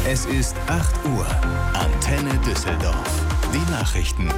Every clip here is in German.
Es ist 8 Uhr. Antenne Düsseldorf. Die Nachrichten.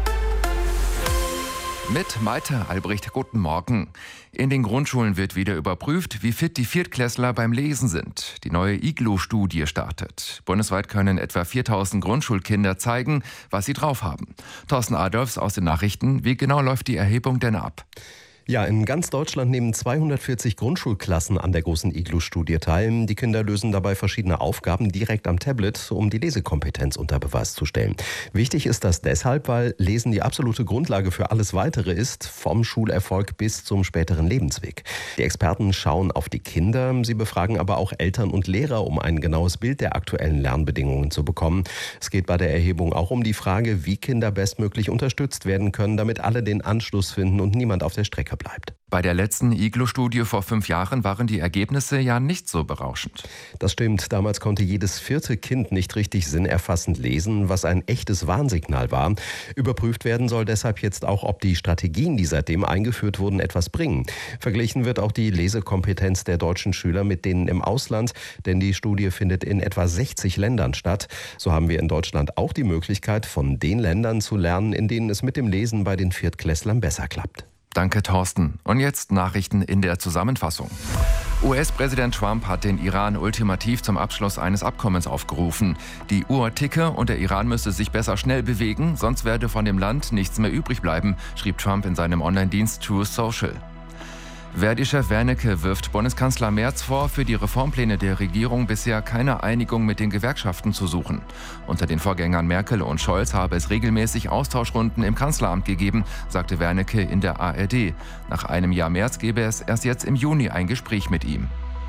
Mit Malte Albrecht, guten Morgen. In den Grundschulen wird wieder überprüft, wie fit die Viertklässler beim Lesen sind. Die neue IGLO-Studie startet. Bundesweit können etwa 4000 Grundschulkinder zeigen, was sie drauf haben. Thorsten Adolfs aus den Nachrichten. Wie genau läuft die Erhebung denn ab? Ja, in ganz Deutschland nehmen 240 Grundschulklassen an der großen IGLO-Studie teil. Die Kinder lösen dabei verschiedene Aufgaben direkt am Tablet, um die Lesekompetenz unter Beweis zu stellen. Wichtig ist das deshalb, weil Lesen die absolute Grundlage für alles Weitere ist, vom Schulerfolg bis zum späteren Lebensweg. Die Experten schauen auf die Kinder, sie befragen aber auch Eltern und Lehrer, um ein genaues Bild der aktuellen Lernbedingungen zu bekommen. Es geht bei der Erhebung auch um die Frage, wie Kinder bestmöglich unterstützt werden können, damit alle den Anschluss finden und niemand auf der Strecke bleibt. Bei der letzten IGLO-Studie vor 5 Jahren waren die Ergebnisse ja nicht so berauschend. Das stimmt. Damals konnte jedes 4. Kind nicht richtig sinnerfassend lesen, was ein echtes Warnsignal war. Überprüft werden soll deshalb jetzt auch, ob die Strategien, die seitdem eingeführt wurden, etwas bringen. Verglichen wird auch die Lesekompetenz der deutschen Schüler mit denen im Ausland, denn die Studie findet in etwa 60 Ländern statt. So haben wir in Deutschland auch die Möglichkeit, von den Ländern zu lernen, in denen es mit dem Lesen bei den Viertklässlern besser klappt. Danke, Thorsten. Und jetzt Nachrichten in der Zusammenfassung. US-Präsident Trump hat den Iran ultimativ zum Abschluss eines Abkommens aufgerufen. Die Uhr ticke und der Iran müsse sich besser schnell bewegen, sonst werde von dem Land nichts mehr übrig bleiben, schrieb Trump in seinem Online-Dienst Truth Social. Verdi-Chef Wernicke wirft Bundeskanzler Merz vor, für die Reformpläne der Regierung bisher keine Einigung mit den Gewerkschaften zu suchen. Unter den Vorgängern Merkel und Scholz habe es regelmäßig Austauschrunden im Kanzleramt gegeben, sagte Wernicke in der ARD. Nach einem Jahr Merz gebe es erst jetzt im Juni ein Gespräch mit ihm.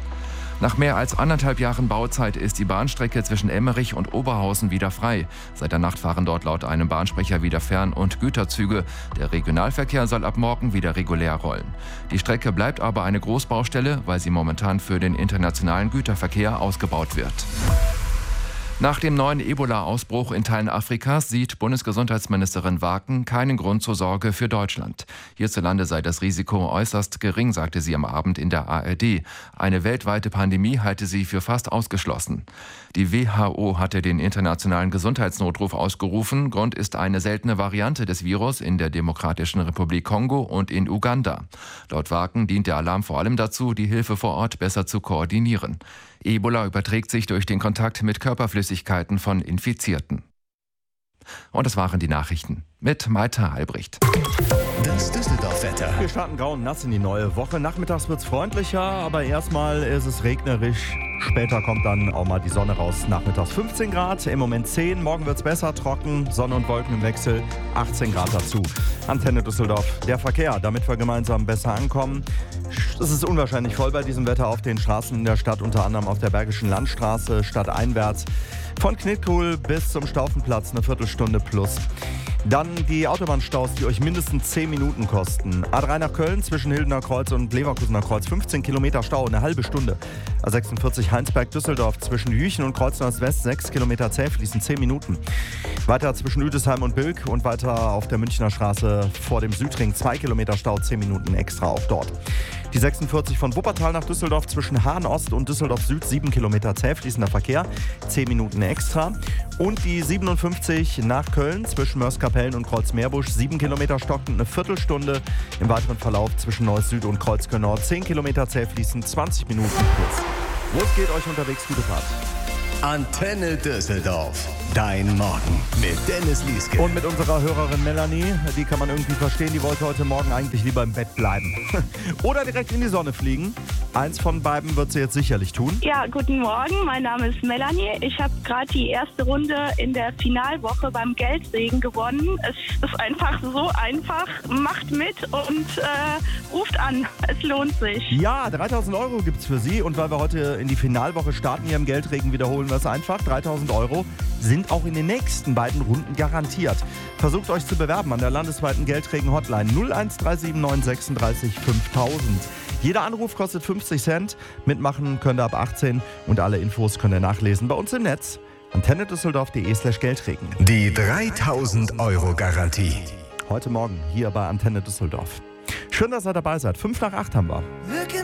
Nach mehr als 1,5 Jahren Bauzeit ist die Bahnstrecke zwischen Emmerich und Oberhausen wieder frei. Seit der Nacht fahren dort laut einem Bahnsprecher wieder Fern- und Güterzüge. Der Regionalverkehr soll ab morgen wieder regulär rollen. Die Strecke bleibt aber eine Großbaustelle, weil sie momentan für den internationalen Güterverkehr ausgebaut wird. Nach dem neuen Ebola-Ausbruch in Teilen Afrikas sieht Bundesgesundheitsministerin Waken keinen Grund zur Sorge für Deutschland. Hierzulande sei das Risiko äußerst gering, sagte sie am Abend in der ARD. Eine weltweite Pandemie halte sie für fast ausgeschlossen. Die WHO hatte den internationalen Gesundheitsnotruf ausgerufen. Grund ist eine seltene Variante des Virus in der Demokratischen Republik Kongo und in Uganda. Laut Waken dient der Alarm vor allem dazu, die Hilfe vor Ort besser zu koordinieren. Ebola überträgt sich durch den Kontakt mit Körperflüssigkeiten von Infizierten. Und das waren die Nachrichten mit Malte Albrecht. Das Düsseldorf-Wetter. Wir starten grau und nass in die neue Woche. Nachmittags wird es freundlicher, aber erstmal ist es regnerisch. Später kommt dann auch mal die Sonne raus. Nachmittags 15 Grad, im Moment 10. Morgen wird es besser, trocken, Sonne und Wolken im Wechsel, 18 Grad dazu. Antenne Düsseldorf, der Verkehr, damit wir gemeinsam besser ankommen. Es ist unwahrscheinlich voll bei diesem Wetter auf den Straßen in der Stadt, unter anderem auf der Bergischen Landstraße, stadteinwärts. Von Knitkuhl bis zum Staufenplatz eine Viertelstunde plus. Dann die Autobahnstaus, die euch mindestens 10 Minuten kosten. A3 nach Köln zwischen Hildener Kreuz und Leverkusener Kreuz, 15 Kilometer Stau, eine halbe Stunde. A46 Heinsberg-Düsseldorf zwischen Jüchen und Kreuznach West, 6 Kilometer zäh fließen, 10 Minuten. Weiter zwischen Üdesheim und Bilk und weiter auf der Münchner Straße vor dem Südring, 2 Kilometer Stau, 10 Minuten extra auch dort. Die 46 von Wuppertal nach Düsseldorf zwischen Hahn Ost und Düsseldorf Süd, 7 Kilometer zäh fließender Verkehr, 10 Minuten extra. Und die 57 nach Köln zwischen Mörs-Kapellen und Kreuzmeerbusch, 7 Kilometer stockend, eine Viertelstunde. Im weiteren Verlauf zwischen Neuss Süd und Kreuzköln Nord, 10 Kilometer zäh fließen, 20 Minuten plus. Los geht euch unterwegs, gute Fahrt. Antenne Düsseldorf. Dein Morgen mit Dennis Lieske. Und mit unserer Hörerin Melanie, die kann man irgendwie verstehen, die wollte heute Morgen eigentlich lieber im Bett bleiben. Oder direkt in die Sonne fliegen. Eins von beiden wird sie jetzt sicherlich tun. Ja, guten Morgen, mein Name ist Melanie. Ich habe gerade die erste Runde in der Finalwoche beim Geldregen gewonnen. Es ist einfach so einfach. Macht mit und ruft an. Es lohnt sich. Ja, 3.000 € gibt's für Sie. Und weil wir heute in die Finalwoche starten hier im Geldregen, wiederholen wir es einfach. 3.000 € sind auch in den nächsten beiden Runden garantiert. Versucht euch zu bewerben an der landesweiten Geldregen-Hotline 01379 36 5000. Jeder Anruf kostet 50 Cent. Mitmachen könnt ihr ab 18 und alle Infos könnt ihr nachlesen bei uns im Netz. antennedüsseldorf.de/Geldregen. Die 3.000 € Garantie. Heute Morgen hier bei Antenne Düsseldorf. Schön, dass ihr dabei seid. 7:55 haben wir.